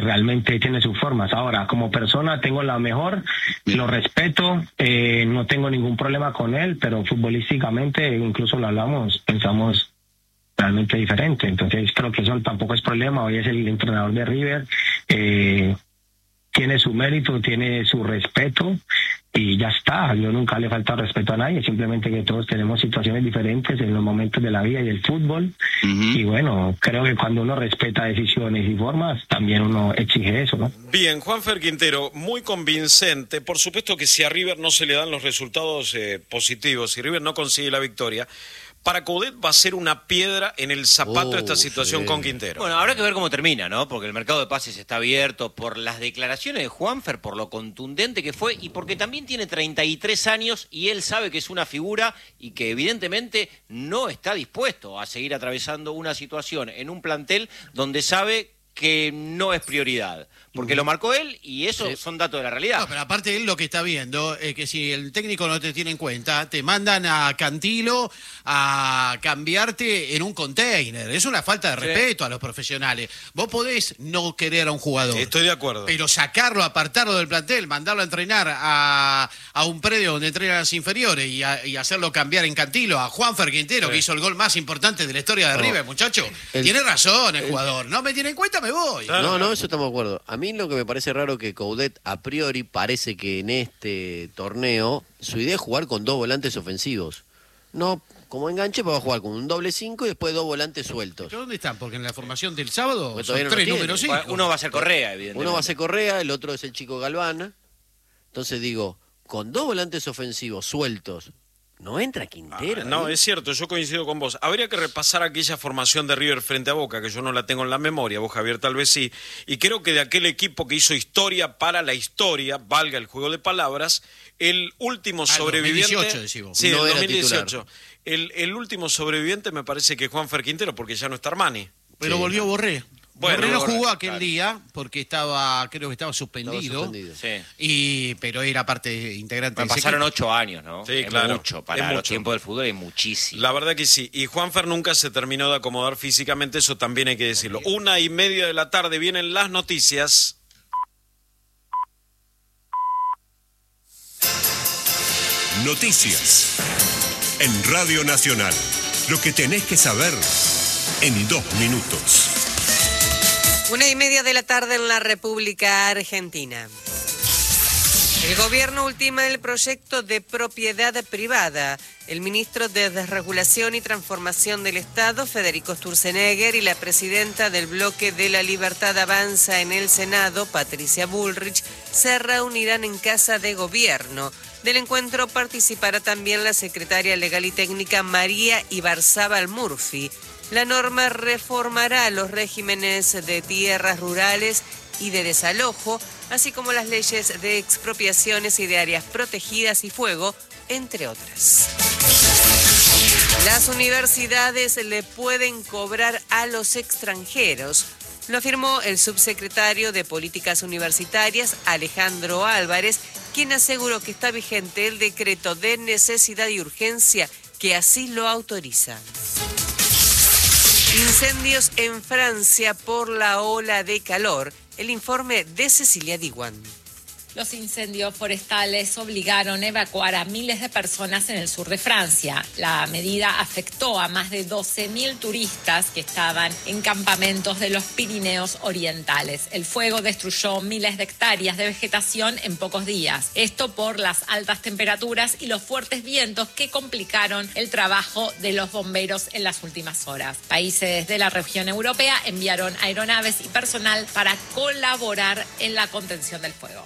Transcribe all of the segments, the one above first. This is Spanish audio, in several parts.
realmente tiene sus formas. Ahora, como persona tengo la mejor, lo respeto, no tengo ningún problema con él, pero futbolísticamente, incluso lo hablamos, pensamos realmente diferente. Entonces creo que eso tampoco es problema. Hoy es el entrenador de River, tiene su mérito, tiene su respeto y ya está. Yo nunca le falta respeto a nadie, simplemente que todos tenemos situaciones diferentes en los momentos de la vida y del fútbol. Y bueno, creo que cuando uno respeta decisiones y formas, también uno exige eso, ¿no? Bien, Juanfer Quintero, muy convincente. Por supuesto que si a River no se le dan los resultados positivos, si River no consigue la victoria, para Coudet va a ser una piedra en el zapato esta situación con Quintero. Bueno, habrá que ver cómo termina, ¿no? Porque el mercado de pases está abierto por las declaraciones de Juanfer, por lo contundente que fue y porque también tiene 33 años y él sabe que es una figura y que evidentemente no está dispuesto a seguir atravesando una situación en un plantel donde sabe que no es prioridad, porque lo marcó él y eso son datos de la realidad. No, pero aparte él lo que está viendo es que si el técnico no te tiene en cuenta, te mandan a Cantilo a cambiarte en un container. Es una falta de respeto a los profesionales. Vos podés no querer a un jugador. Estoy de acuerdo. Pero sacarlo, apartarlo del plantel, mandarlo a entrenar a un predio donde entrenan las inferiores y hacerlo cambiar en Cantilo a Juanfer Quintero, que hizo el gol más importante de la historia de River, muchacho. Tiene razón el jugador. No me tiene en cuenta, me voy. Claro. No, eso estamos de acuerdo. A mí lo que me parece raro que Coudet a priori parece que en este torneo su idea es jugar con 2 volantes ofensivos. No como enganche, va a jugar con un doble 5 y después 2 volantes sueltos. ¿Pero dónde están? Porque en la formación del sábado pues son 3 números 5. Uno va a ser Correa, evidentemente. Uno va a ser Correa, el otro es el chico Galván. Entonces digo, con 2 volantes ofensivos sueltos, ¿no entra Quintero? No, es cierto, yo coincido con vos. Habría que repasar aquella formación de River frente a Boca, que yo no la tengo en la memoria, vos Javier tal vez sí, y creo que de aquel equipo que hizo historia para la historia, valga el juego de palabras, el último sobreviviente... 2018, decimos. Sí, no el era 2018. El último sobreviviente me parece que es Juanfer Quintero, porque ya no está Armani. Pero volvió Borré. Bueno, Borré no jugó aquel día porque creo que estaba suspendido. Sí. Pero era parte integrante del pasaron 8 años, ¿no? Sí, es claro. Mucho, para los tiempos del fútbol es muchísimo. La verdad que sí. Y Juanfer nunca se terminó de acomodar físicamente, eso también hay que decirlo. 1:30 de la tarde vienen las noticias. Noticias en Radio Nacional. Lo que tenés que saber en 2 minutos. 1:30 de la tarde en la República Argentina. El gobierno ultima el proyecto de propiedad privada. El ministro de Desregulación y Transformación del Estado, Federico Sturzenegger, y la presidenta del Bloque de la Libertad Avanza en el Senado, Patricia Bullrich, se reunirán en Casa de Gobierno. Del encuentro participará también la secretaria legal y técnica María Ibarzábal Murphy. La norma reformará los regímenes de tierras rurales y de desalojo, así como las leyes de expropiaciones y de áreas protegidas y fuego, entre otras. Las universidades le pueden cobrar a los extranjeros. Lo afirmó el subsecretario de Políticas Universitarias, Alejandro Álvarez, quien aseguró que está vigente el decreto de necesidad y urgencia que así lo autoriza. Incendios en Francia por la ola de calor. El informe de Cecilia Diwan. Los incendios forestales obligaron a evacuar a miles de personas en el sur de Francia. La medida afectó a más de 12.000 turistas que estaban en campamentos de los Pirineos orientales. El fuego destruyó miles de hectáreas de vegetación en pocos días. Esto por las altas temperaturas y los fuertes vientos que complicaron el trabajo de los bomberos en las últimas horas. Países de la región europea enviaron aeronaves y personal para colaborar en la contención del fuego.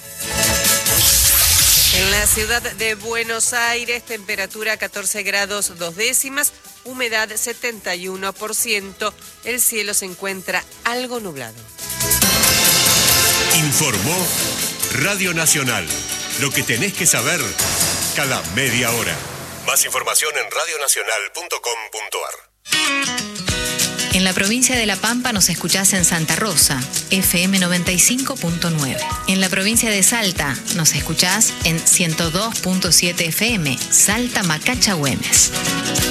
En la ciudad de Buenos Aires, temperatura 14 grados 2 décimas, humedad 71%, el cielo se encuentra algo nublado. Informó Radio Nacional. Lo que tenés que saber cada media hora. Más información en radionacional.com.ar. En la provincia de La Pampa nos escuchás en Santa Rosa, FM 95.9. En la provincia de Salta nos escuchás en 102.7 FM, Salta Macacha Güemes.